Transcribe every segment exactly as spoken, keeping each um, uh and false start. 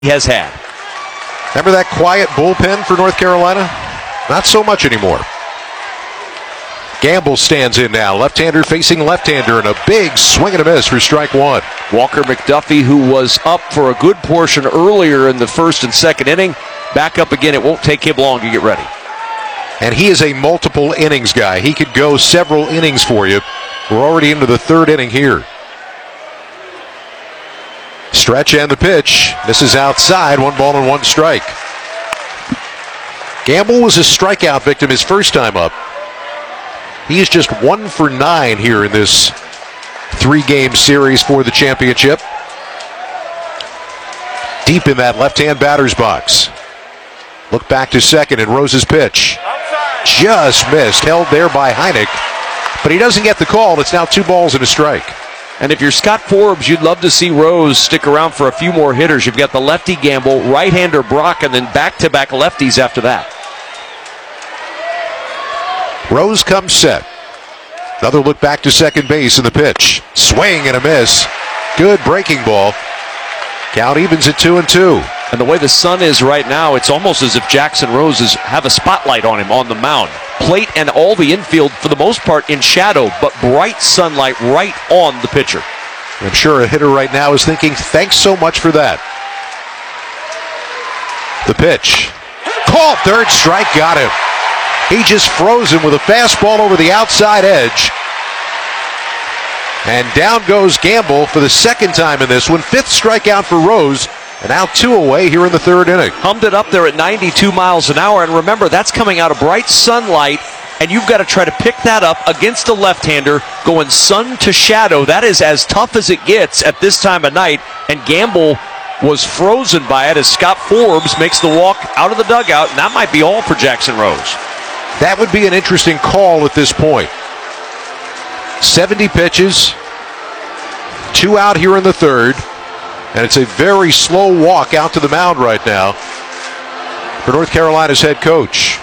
has had. Remember that quiet bullpen for North Carolina? Not so much anymore. Gamble stands in now. Left-hander facing left-hander, and a big swing and a miss for strike one. Walker McDuffie, who was up for a good portion earlier in the first and second inning, back up again. It won't take him long to get ready. And he is a multiple innings guy. He could go several innings for you. We're already into the third inning here. Stretch and the pitch. Misses outside. One ball and one strike. Gamble was a strikeout victim his first time up. He is just one for nine here in this three-game series for the championship. Deep in that left-hand batter's box. Look back to second, and Rose's pitch just missed. Held there by Heineck, but he doesn't get the call. It's now two balls and a strike. And if you're Scott Forbes, you'd love to see Rose stick around for a few more hitters. You've got the lefty Gamble, right-hander Brock, and then back-to-back lefties after that. Rose comes set. Another look back to second base in the pitch. Swing and a miss. Good breaking ball. Count evens at two and two. And the way the sun is right now, it's almost as if Jackson Rose is, have a spotlight on him on the mound. Plate and all the infield, for the most part, in shadow, but bright sunlight right on the pitcher. I'm sure a hitter right now is thinking, thanks so much for that. The pitch. Called third strike, got him. He just froze him with a fastball over the outside edge. And down goes Gamble for the second time in this one. Fifth strikeout for Rose. And now two away here in the third inning. Hummed it up there at ninety-two miles an hour. And remember, that's coming out of bright sunlight. And you've got to try to pick that up against a left-hander going sun to shadow. That is as tough as it gets at this time of night. And Gamble was frozen by it as Scott Forbes makes the walk out of the dugout. And that might be all for Jackson Rose. That would be an interesting call at this point. seventy pitches, two out here in the third, and it's a very slow walk out to the mound right now for North Carolina's head coach.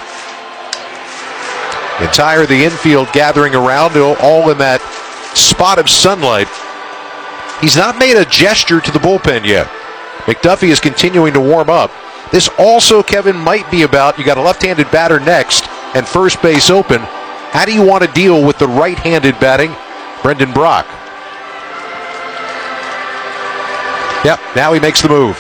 The entire the infield gathering around, all in that spot of sunlight. He's not made a gesture to the bullpen yet. McDuffie is continuing to warm up. This also, Kevin, might be about, you got a left-handed batter next and first base open. How do you want to deal with the right-handed batting Brendan Brock? Yep, now he makes the move.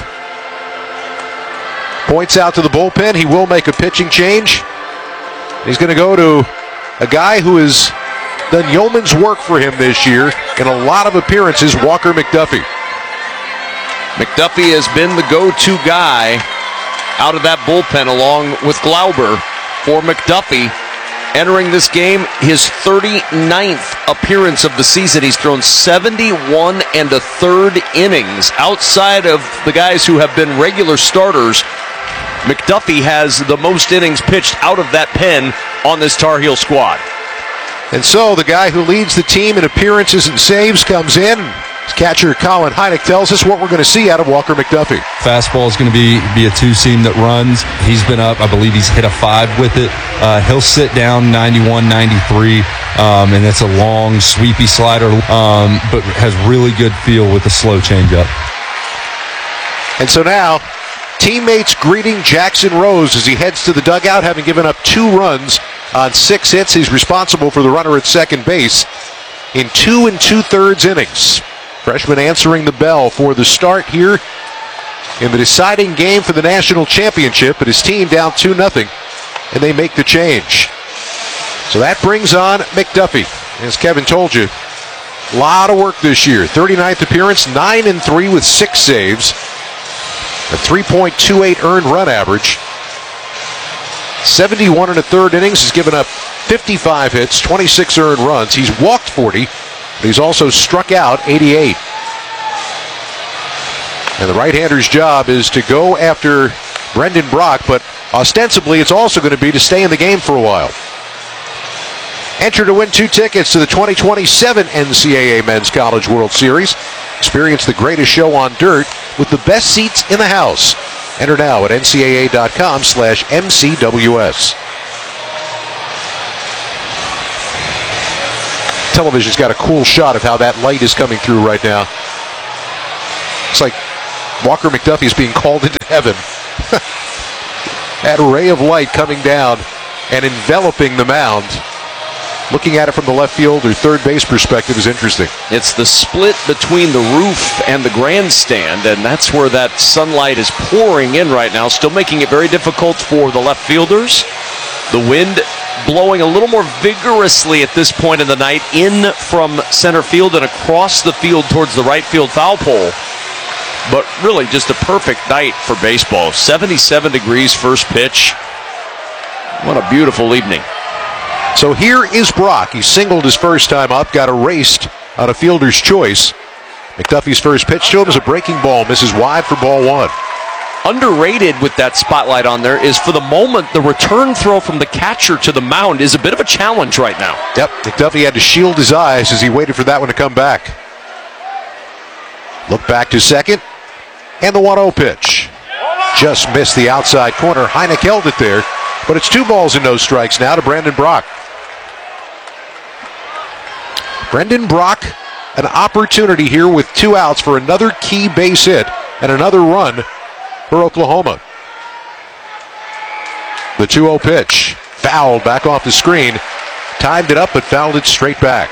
Points out to the bullpen. He will make a pitching change. He's going to go to a guy who has done yeoman's work for him this year in a lot of appearances, Walker McDuffie. McDuffie has been the go-to guy out of that bullpen along with Glauber. For McDuffie, entering this game, his thirty-ninth appearance of the season. He's thrown seventy-one and a third innings. Outside of the guys who have been regular starters, McDuffie has the most innings pitched out of that pen on this Tar Heel squad. And so the guy who leads the team in appearances and saves comes in. Catcher Colin Heineck tells us what we're going to see out of Walker McDuffie. Fastball is going to be, be a two-seam that runs. He's been up. I believe he's hit a five with it. Uh, he'll sit down ninety-one, ninety-three, um, and it's a long, sweepy slider, um, but has really good feel with the slow changeup. And so now, teammates greeting Jackson Rose as he heads to the dugout, having given up two runs on six hits. He's responsible for the runner at second base in two and two-thirds innings. Freshman answering the bell for the start here in the deciding game for the national championship, but his team down two nothing, and they make the change. So that brings on McDuffie. As Kevin told you, a lot of work this year. thirty-ninth appearance, nine and three with six saves, a three point two eight earned run average. seventy-one and a third innings. He's given up fifty-five hits, twenty-six earned runs. He's walked forty. But he's also struck out eighty-eight. And the right-hander's job is to go after Brendan Brock, but ostensibly it's also going to be to stay in the game for a while. Enter to win two tickets to the twenty twenty-seven N C double A Men's College World Series. Experience the greatest show on dirt with the best seats in the house. Enter now at N C double A dot com slash M C W S. Television's got a cool shot of how that light is coming through right now. It's like Walker McDuffie is being called into heaven. That ray of light coming down and enveloping the mound. Looking at it from the left field or third base perspective is interesting. It's the split between the roof and the grandstand, and that's where that sunlight is pouring in right now, still making it very difficult for the left fielders. The wind blowing a little more vigorously at this point in the night in from center field and across the field towards the right field foul pole. But really just a perfect night for baseball. seventy-seven degrees first pitch. What a beautiful evening. So here is Brock. He singled his first time up, got erased on a fielder's choice. McDuffie's first pitch to him is a breaking ball, misses wide for ball one. Underrated with that spotlight on there is for the moment the return throw from the catcher to the mound is a bit of a challenge right now. Yep, McDuffie had to shield his eyes as he waited for that one to come back. Look back to second, and the one oh pitch. Just missed the outside corner. Heineck held it there, but it's two balls and no strikes now to Brandon Brock. Brendan Brock, an opportunity here with two outs for another key base hit and another run for Oklahoma. The two oh pitch, fouled back off the screen. Timed it up, but fouled it straight back.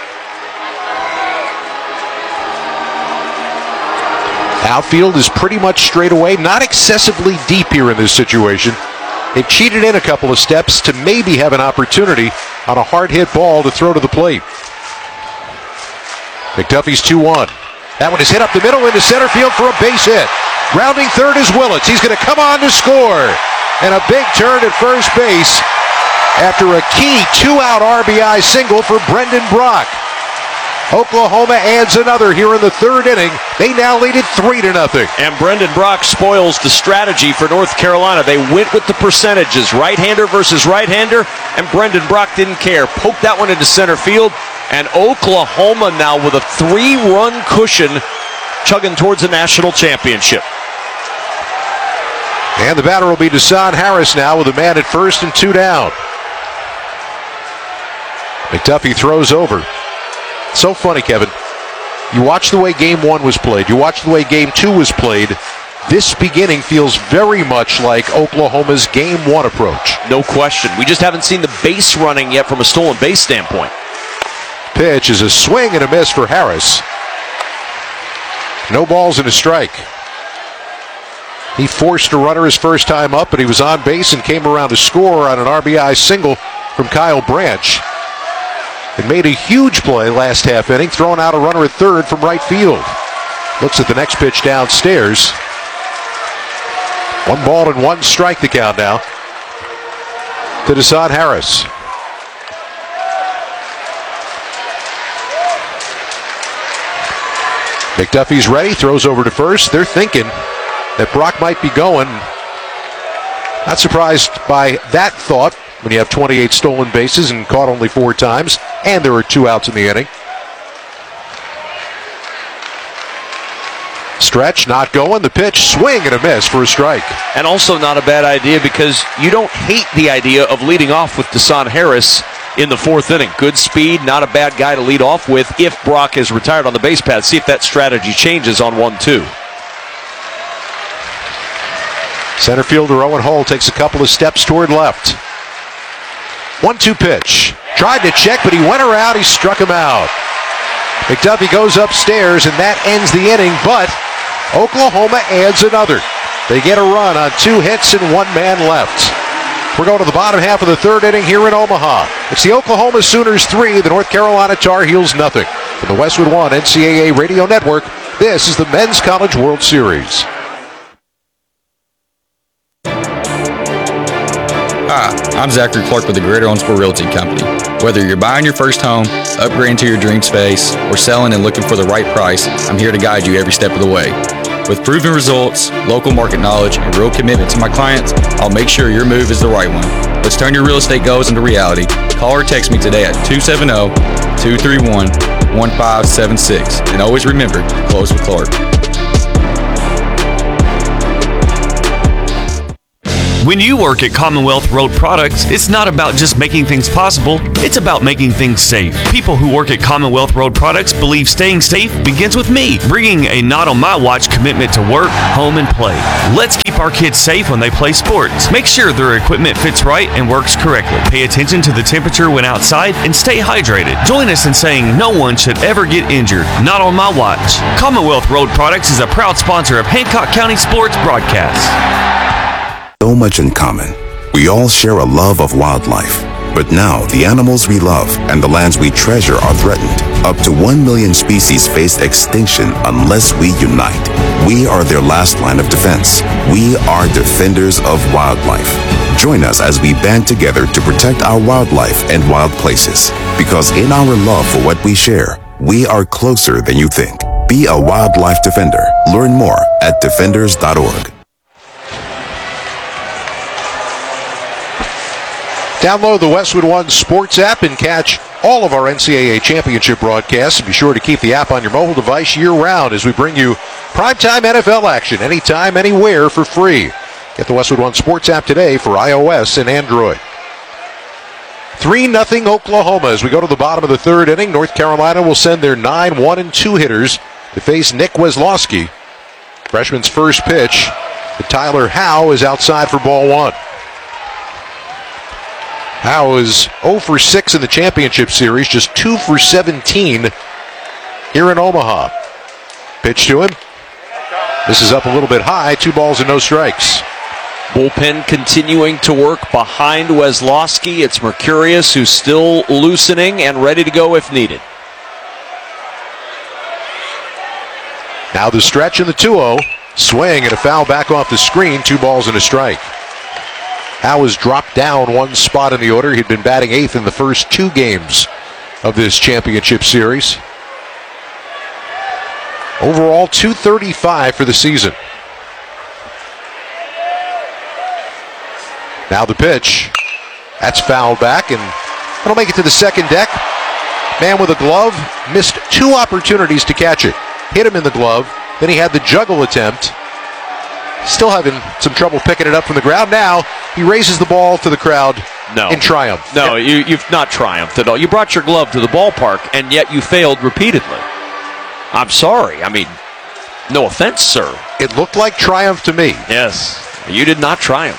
Outfield is pretty much straight away, not excessively deep here in this situation. They've cheated in a couple of steps to maybe have an opportunity on a hard-hit ball to throw to the plate. McDuffie's two one. That one is hit up the middle into center field for a base hit. Rounding third is Willits. He's going to come on to score. And a big turn at first base after a key two-out R B I single for Brendan Brock. Oklahoma adds another here in the third inning. They now lead it three to nothing. And Brendan Brock spoils the strategy for North Carolina. They went with the percentages, right-hander versus right-hander, and Brendan Brock didn't care. Poked that one into center field, and Oklahoma now with a three-run cushion chugging towards a national championship. And the batter will be Desan Harris now with a man at first and two down. McDuffie throws over. So funny, Kevin. You watch the way game one was played. You watch the way game two was played. This beginning feels very much like Oklahoma's game one approach. No question. We just haven't seen the base running yet from a stolen base standpoint. Pitch is a swing and a miss for Harris. No balls and a strike. He forced a runner his first time up, but he was on base and came around to score on an R B I single from Kyle Branch. And made a huge play last half inning, throwing out a runner at third from right field. Looks at the next pitch downstairs. One ball and one strike the count now to Desan Harris. McDuffie's ready, throws over to first. They're thinking that Brock might be going. Not surprised by that thought when you have twenty-eight stolen bases and caught only four times, and there were two outs in the inning. Stretch not going. The pitch, swing and a miss for a strike. And also not a bad idea because you don't hate the idea of leading off with Desan Harris in the fourth inning. Good speed, not a bad guy to lead off with if Brock is retired on the base pad. See if that strategy changes on one two. Center fielder Owen Hull takes a couple of steps toward left. one two pitch. Tried to check, but he went around. He struck him out. McDuffie goes upstairs, and that ends the inning, but Oklahoma adds another. They get a run on two hits and one man left. We're going to the bottom half of the third inning here in Omaha. It's the Oklahoma Sooners three, the North Carolina Tar Heels nothing. From the Westwood One N C double A Radio Network, this is the Men's College World Series. Hi, I'm Zachary Clark with the Greater Owensboro Realty Company. Whether you're buying your first home, upgrading to your dream space, or selling and looking for the right price, I'm here to guide you every step of the way. With proven results, local market knowledge, and real commitment to my clients, I'll make sure your move is the right one. Let's turn your real estate goals into reality. Call or text me today at two seven zero, two three one, one five seven six. And always remember, close with Clark. When you work at Commonwealth Road Products, it's not about just making things possible, it's about making things safe. People who work at Commonwealth Road Products believe staying safe begins with me, bringing a not on my watch commitment to work, home, and play. Let's keep our kids safe when they play sports. Make sure their equipment fits right and works correctly. Pay attention to the temperature when outside and stay hydrated. Join us in saying no one should ever get injured. Not on my watch. Commonwealth Road Products is a proud sponsor of Hancock County Sports Broadcasts. So much in common. We all share a love of wildlife. But now, the animals we love and the lands we treasure are threatened. Up to one million species face extinction unless we unite. We are their last line of defense. We are defenders of wildlife. Join us as we band together to protect our wildlife and wild places. Because in our love for what we share, we are closer than you think. Be a wildlife defender. Learn more at defenders dot org. Download the Westwood One Sports app and catch all of our N C double A championship broadcasts. Be sure to keep the app on your mobile device year-round as we bring you primetime N F L action anytime, anywhere for free. Get the Westwood One Sports app today for iOS and Android. three nothing Oklahoma as we go to the bottom of the third inning. North Carolina will send their nine one and two hitters to face Nick Weslowski. Freshman's first pitch to Tyler Howe is outside for ball one. Howe is oh for six in the championship series, just two for seventeen here in Omaha. Pitch to him. This is up a little bit high, two balls and no strikes. Bullpen continuing to work behind Weslowski. It's Mercurius who's still loosening and ready to go if needed. Now the stretch in the two oh. Swing and a foul back off the screen, two balls and a strike. Howe has dropped down one spot in the order. He'd been batting eighth in the first two games of this championship series. Overall, two thirty-five for the season. Now the pitch. That's fouled back, and that'll make it to the second deck. Man with a glove missed two opportunities to catch it. Hit him in the glove. Then he had the juggle attempt. Still having some trouble picking it up from the ground. Now he raises the ball to the crowd no. in triumph. No, you, you've not triumphed at all. You brought your glove to the ballpark, and yet you failed repeatedly. I'm sorry. I mean, no offense, sir. It looked like triumph to me. Yes, you did not triumph.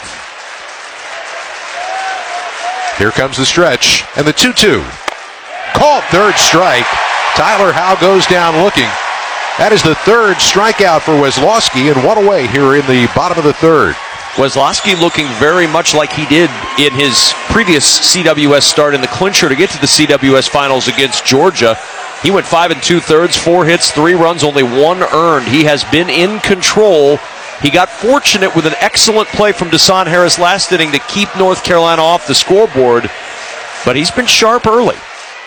Here comes the stretch, and the two two. Called third strike. Tyler Howe goes down looking. That is the third strikeout for Weslowski, and one away here in the bottom of the third. Weslowski looking very much like he did in his previous C W S start in the clincher to get to the C W S finals against Georgia. He went five and two-thirds, four hits, three runs, only one earned. He has been in control. He got fortunate with an excellent play from Desan Harris last inning to keep North Carolina off the scoreboard, but he's been sharp early.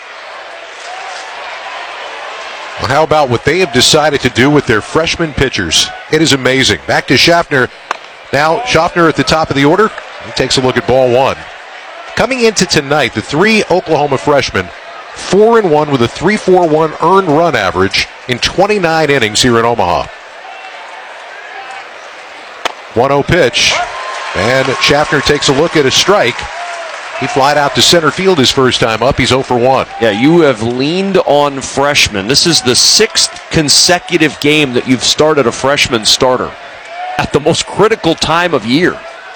Well, how about what they have decided to do with their freshman pitchers? It is amazing. Back to Schaffner. Now, Schaffner at the top of the order. He takes a look at ball one. Coming into tonight, the three Oklahoma freshmen, four and one with a three point four one earned run average in twenty-nine innings here in Omaha. one oh pitch, and Schaffner takes a look at a strike. He flied out to center field his first time up. He's oh for one. Yeah, you have leaned on freshmen. This is the sixth consecutive game that you've started a freshman starter at the most critical time of year.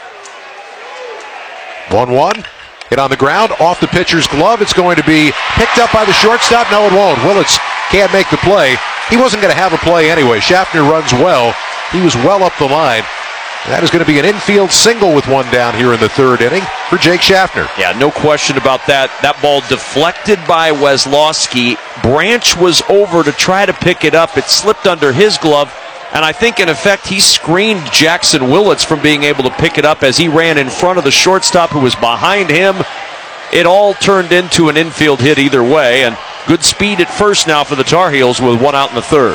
one one. Hit on the ground, off the pitcher's glove. It's going to be picked up by the shortstop. No, it won't. Willits can't make the play. He wasn't going to have a play anyway. Schaffner runs well. He was well up the line. That is going to be an infield single with one down here in the third inning for Jake Schaffner. Yeah, no question about that. That ball deflected by Weslowski. Branch was over to try to pick it up. It slipped under his glove, and I think, in effect, he screened Jackson Willits from being able to pick it up as he ran in front of the shortstop who was behind him. It all turned into an infield hit either way, and good speed at first now for the Tar Heels with one out in the third.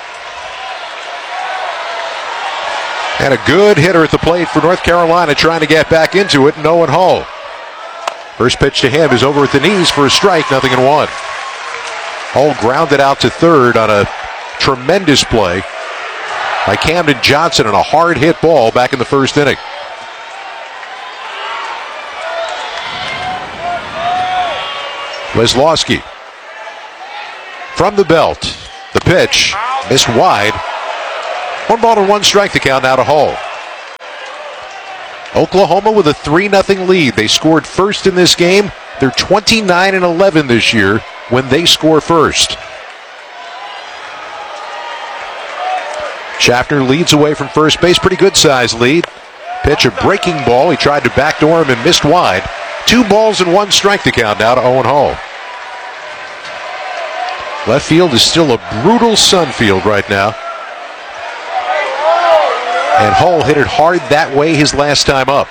And a good hitter at the plate for North Carolina trying to get back into it, and Owen Hall. First pitch to him is over at the knees for a strike, nothing in one. Hall grounded out to third on a tremendous play by Camden Johnson on a hard hit ball back in the first inning. Weslowski from the belt. The pitch missed wide. One ball and one strike to count now to Hull. Oklahoma with a three nothing lead. They scored first in this game. They're twenty-nine and eleven this year when they score first. Schaffner leads away from first base. Pretty good size lead. Pitch a breaking ball. He tried to backdoor him and missed wide. Two balls and one strike to count now to Owen Hull. Left field is still a brutal sun field right now. And Hull hit it hard that way his last time up.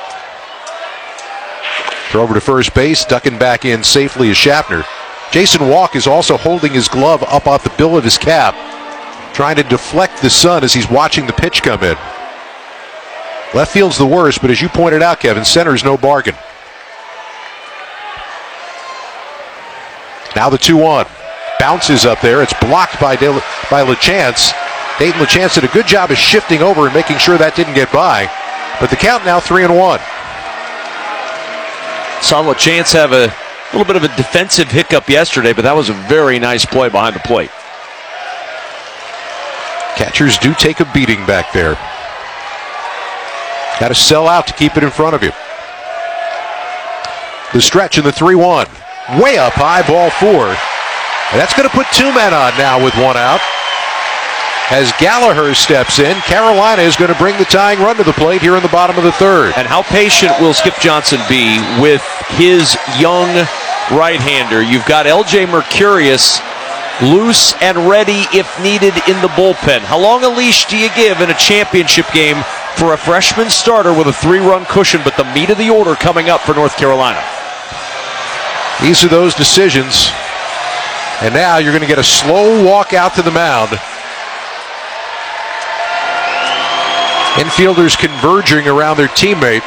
Throw over to first base, ducking back in safely is Schaffner. Jason Walk is also holding his glove up off the bill of his cap, trying to deflect the sun as he's watching the pitch come in. Left field's the worst, but as you pointed out, Kevin, center's no bargain. Now the two one. Bounces up there. It's blocked by, De- by LaChance. Dayton LaChance did a good job of shifting over and making sure that didn't get by. But the count now three and one. Saw LaChance have a little bit of a defensive hiccup yesterday, but that was a very nice play behind the plate. Catchers do take a beating back there. Got to sell out to keep it in front of you. The stretch in the three one. Way up high, ball four. And that's going to put two men on now with one out. As Gallagher steps in, Carolina is going to bring the tying run to the plate here in the bottom of the third. And how patient will Skip Johnson be with his young right-hander? You've got L J Mercurius loose and ready if needed in the bullpen. How long a leash do you give in a championship game for a freshman starter with a three-run cushion, but the meat of the order coming up for North Carolina? These are those decisions. And now you're going to get a slow walk out to the mound. Infielders converging around their teammate.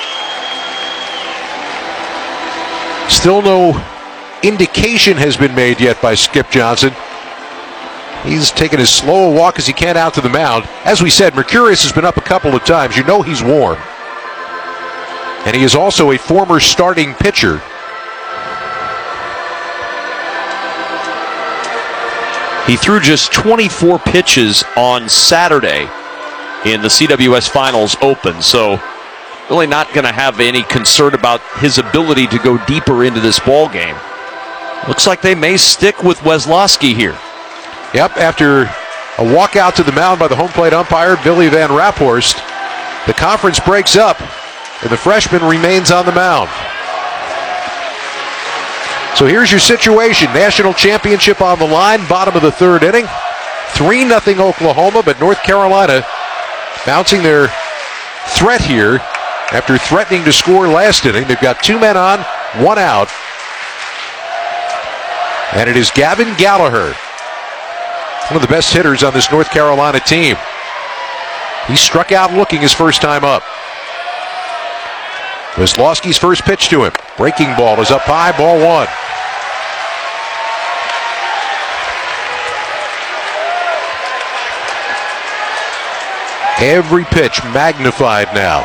Still no indication has been made yet by Skip Johnson. He's taken as slow a walk as he can out to the mound. As we said, Mercurius has been up a couple of times. You know he's warm. And he is also a former starting pitcher. He threw just twenty-four pitches on Saturday in the C W S Finals Open, so really not going to have any concern about his ability to go deeper into this ball game. Looks like they may stick with Weslowski here. Yep, after a walk out to the mound by the home plate umpire, Billy Van Raphorst, the conference breaks up, and the freshman remains on the mound. So here's your situation. National championship on the line, bottom of the third inning. three nothing Oklahoma, but North Carolina bouncing their threat here after threatening to score last inning. They've got two men on, one out. And it is Gavin Gallagher, one of the best hitters on this North Carolina team. He struck out looking his first time up. Weslowski's first pitch to him. Breaking ball is up high, ball one. Every pitch magnified now.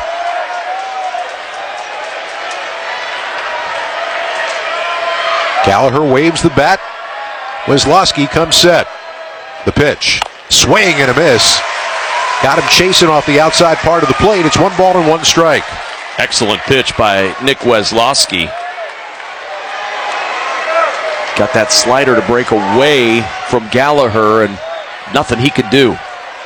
Gallagher waves the bat. Weslowski comes set. The pitch. Swing and a miss. Got him chasing off the outside part of the plate. It's one ball and one strike. Excellent pitch by Nick Weslowski. Got that slider to break away from Gallagher, and nothing he could do.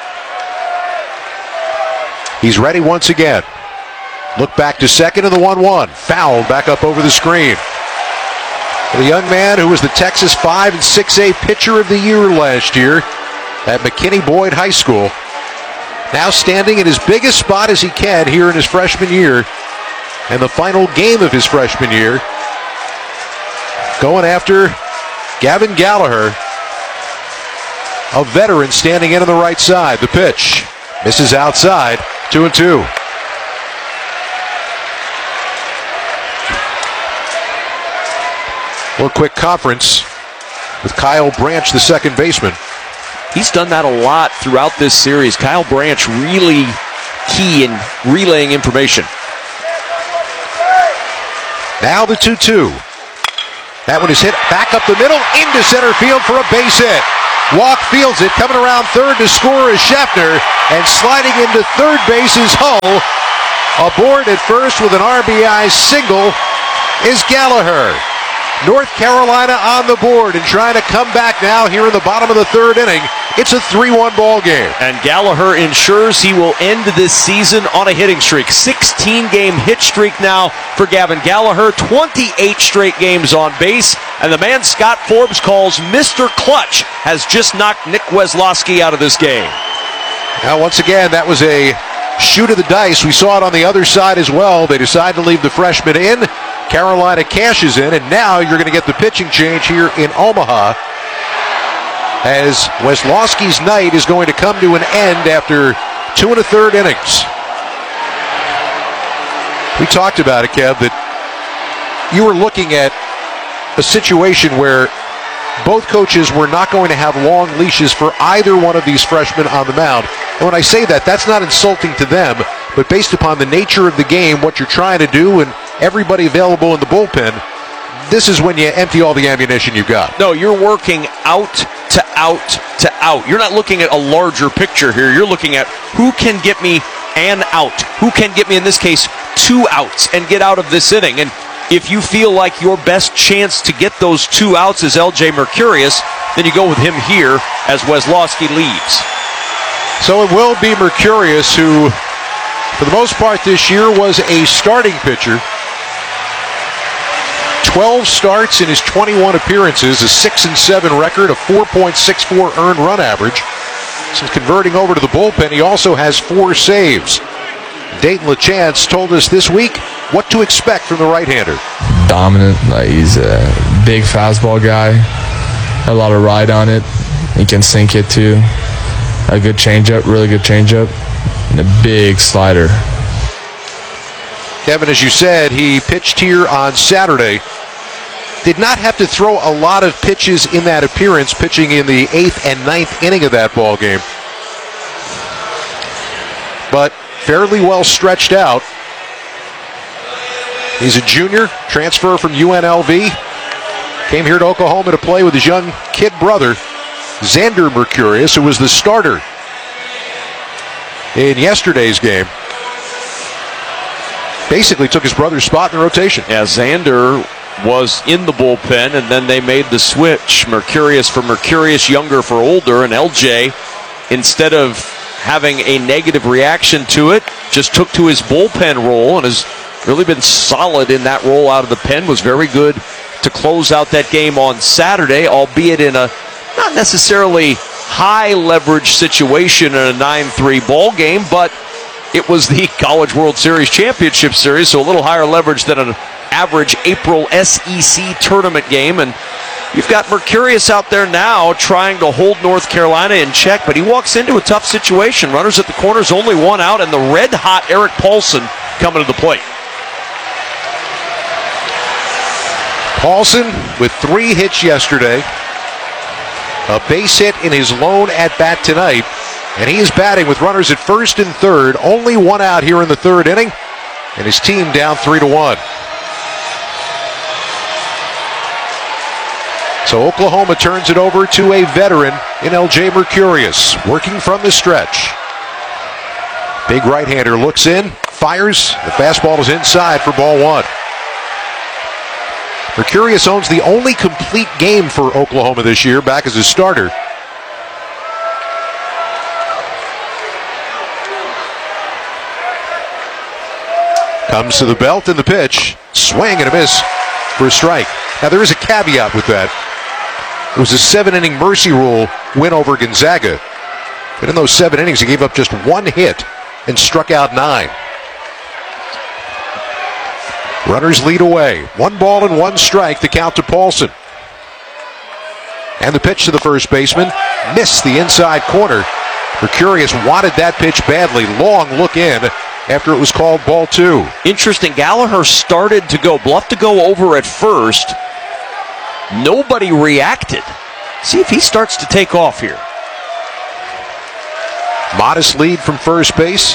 He's ready once again. Look back to second in the one one. Foul back up over the screen. The young man who was the Texas five and six A Pitcher of the Year last year at McKinney Boyd High School. Now standing in his biggest spot as he can here in his freshman year and the final game of his freshman year. Going after Gavin Gallagher, a veteran standing in on the right side. The pitch misses outside, two and two. A little quick conference with Kyle Branch, the second baseman. He's done that a lot throughout this series. Kyle Branch really key in relaying information. Now the two two. That one is hit back up the middle into center field for a base hit. Walk fields it. Coming around third to score is Scheffner. And sliding into third base is Hull. Aboard at first with an R B I single is Gallagher. North Carolina on the board and trying to come back now here in the bottom of the third inning. It's a three one ball game. And Gallagher ensures he will end this season on a hitting streak. sixteen-game hit streak now for Gavin Gallagher. twenty-eight straight games on base. And the man Scott Forbes calls Mister Clutch has just knocked Nick Weslowski out of this game. Now, once again, that was a shoot of the dice. We saw it on the other side as well. They decide to leave the freshman in. Carolina cashes in, and now you're going to get the pitching change here in Omaha as Weslowski's night is going to come to an end after two and a third innings. We talked about it, Kev, that you were looking at a situation where both coaches were not going to have long leashes for either one of these freshmen on the mound. And when I say that, that's not insulting to them, but based upon the nature of the game, what you're trying to do, and everybody available in the bullpen, this is when you empty all the ammunition you've got. No, you're working out to out to out. You're not looking at a larger picture here. You're looking at who can get me an out. Who can get me, in this case, two outs and get out of this inning. And if you feel like your best chance to get those two outs is L J Mercurius, then you go with him here as Weslowski leaves. So it will be Mercurius, who, for the most part this year, was a starting pitcher. twelve starts in his twenty-one appearances, a six and seven record, a four point six four earned run average. Since converting over to the bullpen, he also has four saves. Dayton LaChance told us this week what to expect from the right-hander. Dominant, like he's a big fastball guy, a lot of ride on it. He can sink it too. A good changeup, really good changeup, and a big slider. Kevin, as you said, he pitched here on Saturday. Did not have to throw a lot of pitches in that appearance, pitching in the eighth and ninth inning of that ball game. But fairly well stretched out. He's a junior, transfer from U N L V. Came here to Oklahoma to play with his young kid brother, Xander Mercurius, who was the starter in yesterday's game. Basically took his brother's spot in the rotation. Yeah, Xander was in the bullpen, and then they made the switch. Mercurius for Mercurius, younger for older, and L J, instead of having a negative reaction to it, just took to his bullpen role and has really been solid in that role out of the pen. Was very good to close out that game on Saturday, albeit in a not necessarily high leverage situation in a nine three ball game, but it was the College World Series Championship Series, so a little higher leverage than an average April S E C tournament game. And you've got Mercurius out there now trying to hold North Carolina in check, but he walks into a tough situation. Runners at the corners, only one out, and the red-hot Eric Paulson coming to the plate. Paulson with three hits yesterday, a base hit in his lone at-bat tonight, and he is batting with runners at first and third, only one out here in the third inning, and his team down three to one. So Oklahoma turns it over to a veteran in L J Mercurius, working from the stretch. Big right-hander looks in, fires, the fastball is inside for ball one. Mercurius owns the only complete game for Oklahoma this year, back as a starter. Comes to the belt and the pitch. Swing and a miss for a strike. Now there is a caveat with that. It was a seven-inning mercy rule win over Gonzaga. But in those seven innings, he gave up just one hit and struck out nine. Runners lead away. One ball and one strike, the count to Paulson. And the pitch to the first baseman. Missed the inside corner. Mercurius wanted that pitch badly. Long look in after it was called ball two. Interesting. Gallagher started to go, bluffed to go over at first. Nobody reacted. See if he starts to take off here. Modest lead from first base.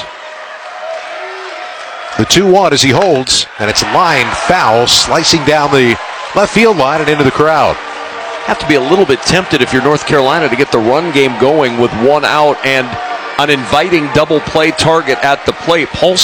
The two one as he holds, and it's lined foul, slicing down the left field line and into the crowd. Have to be a little bit tempted if you're North Carolina to get the run game going with one out and an inviting double play target at the plate. Paul